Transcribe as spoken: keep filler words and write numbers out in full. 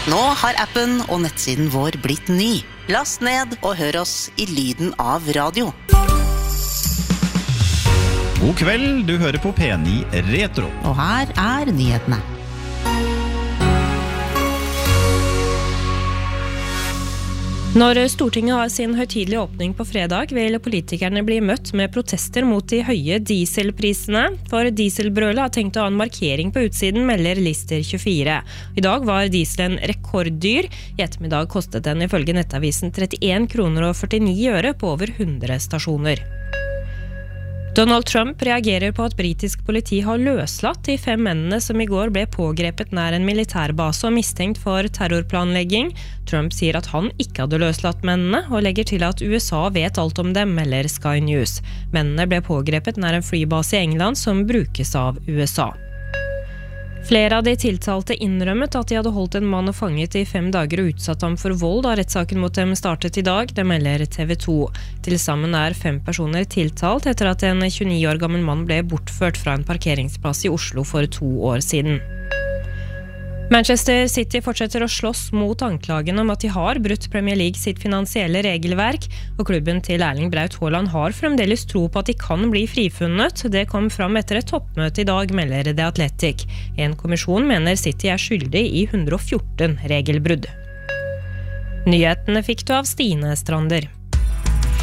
Nå har appen og nettsiden vår blitt ny. Last ned og hør oss i lyden av radio. God kveld, du hører på P ni Retro. Og her er nyhetene. Når Stortinget har sin høytidelige åpning på fredag, vil politikerne bli møtt med protester mot de høye dieselprisene. For dieselbrølet har tenkt å ha en markering på utsiden, melder Lister tjuefire. I dag var dieselen rekorddyr. I ettermiddag kostet den ifølge nettavisen trettien kroner og førtini øre på over hundre stasjoner. Donald Trump reagerer på at britisk politi har løslatt de fem mennene som i går ble pågrepet nær en militærbase og mistenkt for terrorplanlegging. Trump sier at han ikke hadde løslatt mennene, og legger til at U S A vet alt om dem, melder Sky News. Mennene ble pågrepet nær en flybase i England som brukes av U S A. Flere av de tiltalte innrømmet at de hadde holdt en mann fanget i fem dager og utsatt ham for vold da rettssaken mot dem startet i dag, det melder T V to. Til sammen er fem personer tiltalt etter at en tjueni år gammel mann ble bortført fra en parkeringsplass i Oslo for to år siden. Manchester City fortsetter å slåss mot anklagen om at de har brutt Premier League sitt finansielle regelverk, og klubben til Erling Braut Haaland har fremdeles tro på at de kan bli frifunnet. Det kom fram etter et toppmøte i dag, melder The Athletic. En kommisjon mener City er skyldig i hundre og fjorten regelbrudd. Nyhetene fikk du av Stine Strander.